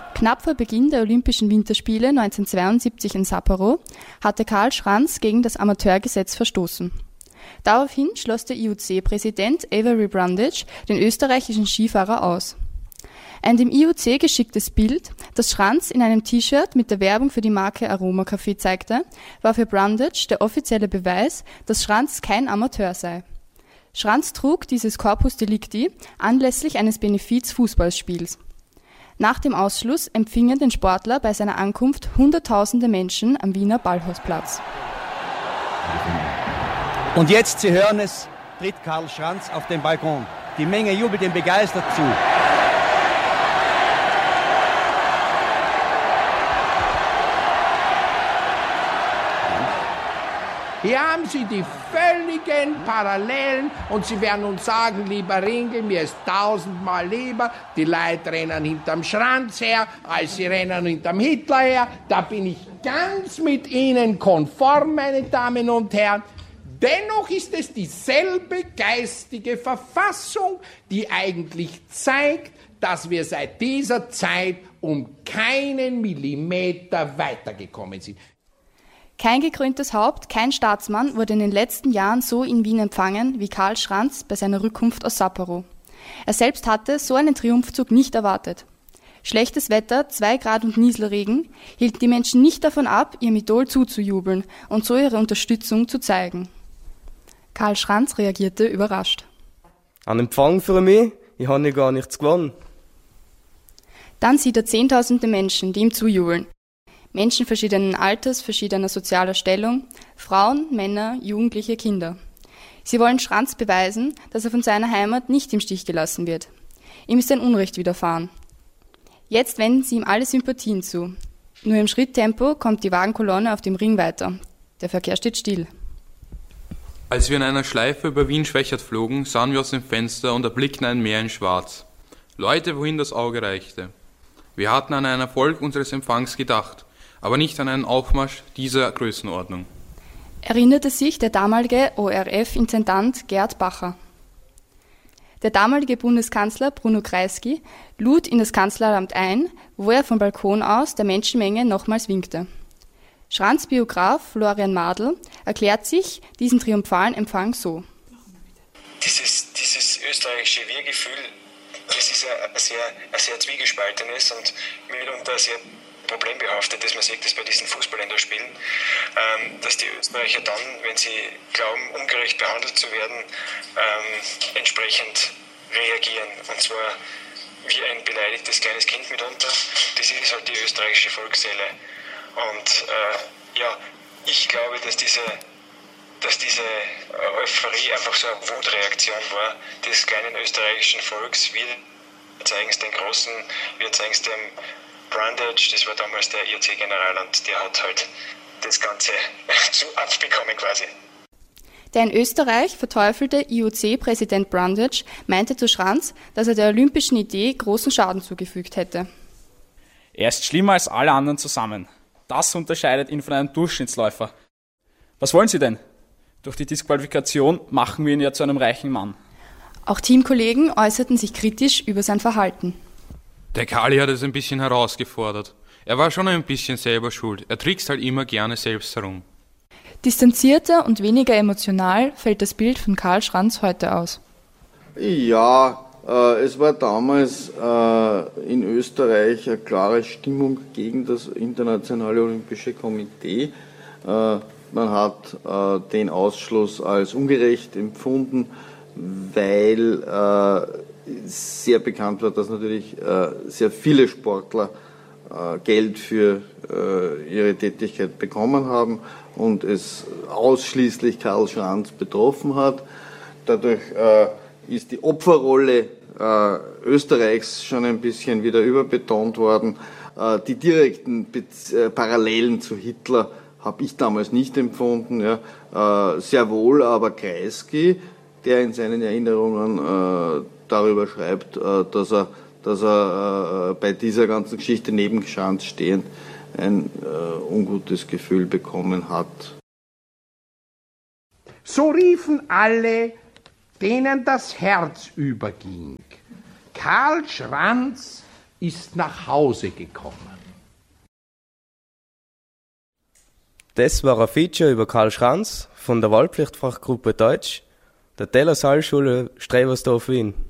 Knapp vor Beginn der Olympischen Winterspiele 1972 in Sapporo hatte Karl Schranz gegen das Amateurgesetz verstoßen. Daraufhin schloss der IOC-Präsident Avery Brundage den österreichischen Skifahrer aus. Ein dem IOC geschicktes Bild, das Schranz in einem T-Shirt mit der Werbung für die Marke Aroma Café zeigte, war für Brundage der offizielle Beweis, dass Schranz kein Amateur sei. Schranz trug dieses Corpus Delicti anlässlich eines Benefiz-Fußballspiels. Nach dem Ausschluss empfingen den Sportler bei seiner Ankunft Hunderttausende Menschen am Wiener Ballhausplatz. Und jetzt, Sie hören es, tritt Karl Schranz auf den Balkon. Die Menge jubelt ihm begeistert zu. Hier haben Sie die völligen Parallelen und Sie werden uns sagen, lieber Ringel, mir ist 1000-mal lieber, die Leute rennen hinterm Schranz her, als sie rennen hinterm Hitler her. Da bin ich ganz mit Ihnen konform, meine Damen und Herren. Dennoch ist es dieselbe geistige Verfassung, die eigentlich zeigt, dass wir seit dieser Zeit um keinen Millimeter weitergekommen sind. Kein gekröntes Haupt, kein Staatsmann wurde in den letzten Jahren so in Wien empfangen wie Karl Schranz bei seiner Rückkunft aus Sapporo. Er selbst hatte so einen Triumphzug nicht erwartet. Schlechtes Wetter, 2 Grad und Nieselregen hielten die Menschen nicht davon ab, ihrem Idol zuzujubeln und so ihre Unterstützung zu zeigen. Karl Schranz reagierte überrascht. Ein Empfang für mich? Ich habe gar nichts gewonnen. Dann sieht er Zehntausende Menschen, die ihm zujubeln. Menschen verschiedenen Alters, verschiedener sozialer Stellung, Frauen, Männer, Jugendliche, Kinder. Sie wollen Schranz beweisen, dass er von seiner Heimat nicht im Stich gelassen wird. Ihm ist ein Unrecht widerfahren. Jetzt wenden sie ihm alle Sympathien zu. Nur im Schritttempo kommt die Wagenkolonne auf dem Ring weiter. Der Verkehr steht still. Als wir in einer Schleife über Wien-Schwächert flogen, sahen wir aus dem Fenster und erblickten ein Meer in Schwarz. Leute, wohin das Auge reichte. Wir hatten an einen Erfolg unseres Empfangs gedacht, aber nicht an einen Aufmarsch dieser Größenordnung. Erinnerte sich der damalige ORF-Intendant Gerd Bacher. Der damalige Bundeskanzler Bruno Kreisky lud in das Kanzleramt ein, wo er vom Balkon aus der Menschenmenge nochmals winkte. Schranz-Biograf Florian Madl erklärt sich diesen triumphalen Empfang so. Dieses österreichische Wir-Gefühl, das ist ein sehr zwiegespaltenes und mitunter sehr problembehaftet, dass man sieht, dass bei diesen Fußballländerspielen, dass die Österreicher dann, wenn sie glauben, ungerecht behandelt zu werden, entsprechend reagieren. Und zwar wie ein beleidigtes kleines Kind mitunter. Das ist halt die österreichische Volksseele. Und ich glaube, dass diese Euphorie einfach so eine Wutreaktion war des kleinen österreichischen Volks. Wir zeigen es den Großen, wir zeigen es dem Brundage, das war damals der IOC-General und der hat halt das Ganze abbekommen quasi. Der in Österreich verteufelte IOC-Präsident Brundage meinte zu Schranz, dass er der olympischen Idee großen Schaden zugefügt hätte. Er ist schlimmer als alle anderen zusammen. Das unterscheidet ihn von einem Durchschnittsläufer. Was wollen Sie denn? Durch die Disqualifikation machen wir ihn ja zu einem reichen Mann. Auch Teamkollegen äußerten sich kritisch über sein Verhalten. Der Kali hat es ein bisschen herausgefordert. Er war schon ein bisschen selber schuld. Er trickst halt immer gerne selbst herum. Distanzierter und weniger emotional fällt das Bild von Karl Schranz heute aus. Ja, es war damals in Österreich eine klare Stimmung gegen das Internationale Olympische Komitee. Man hat den Ausschluss als ungerecht empfunden, weil sehr bekannt war, dass natürlich sehr viele Sportler Geld für ihre Tätigkeit bekommen haben und es ausschließlich Karl Schranz betroffen hat. Dadurch ist die Opferrolle Österreichs schon ein bisschen wieder überbetont worden. Die direkten Parallelen zu Hitler habe ich damals nicht empfunden. Ja. Sehr wohl aber Kreisky, der in seinen Erinnerungen darüber schreibt, dass er bei dieser ganzen Geschichte neben Schranz stehend ein ungutes Gefühl bekommen hat. So riefen alle, denen das Herz überging. Karl Schranz, ist nach Hause gekommen. Das war ein Feature über Karl Schranz von der Wahlpflichtfachgruppe Deutsch der Teller Saalschule Strebersdorf Wien.